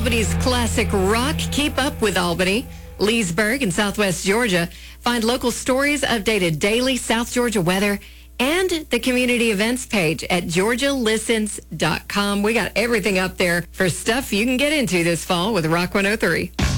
Albany's classic rock. Keep up with Albany. Leesburg in southwest Georgia. Find local stories updated daily, South Georgia weather, and the community events page at georgialistens.com. We got everything up there for stuff you can get into this fall with Rock 103.